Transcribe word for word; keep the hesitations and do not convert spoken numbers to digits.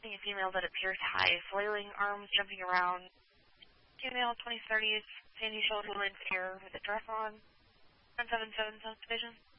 seeing a female that appears high, flailing arms, jumping around. Female, twenties, thirties, sandy shoulder, length hair, with a dress on. one seven seven South Division.